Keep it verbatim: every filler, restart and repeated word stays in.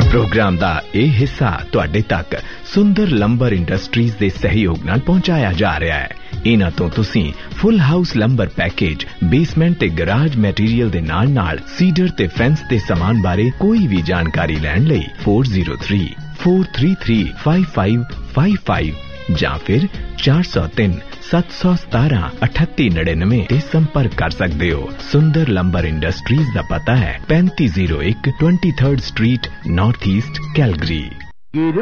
Programme का यह हिस्सा तुहाडे तक सुंदर लंबर इंडस्ट्रीज के सहयोग नाल पहुंचाया जा रहा है। इन्हां तो तुसीं full house lumbar package, basement ते गराज मैटीरियल दे नाल नाल सीडर ते फेंस दे सामान बारे कोई भी जानकारी लैण लई four zero three four three three five five five five जां फिर चार सौ तीन सत्त सौ सतारा अठत्ती नड़िनवे ते संपर्क कर सकते हो। सुंदर लंबर इंडस्ट्रीज का पता है पैंती जीरो एक twenty third street, north east, Calgary.